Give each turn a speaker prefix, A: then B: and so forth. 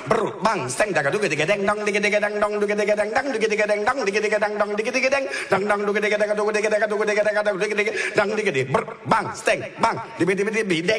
A: บรุบังเซ็งดักดูกดิกแดงดองดิกดิกแดงดองดูกดิกแดงดังดูกดิกแดงดองดิกดิกแดงดองดิกดิกแดงดังดังดูกดิกแดงดูกดิกแดงดูกดิกแดงดูกดิกแดงดูกดิกแดงดังดิกดิบรุบังเซ็งบังดิบิดิบิดิบิแดง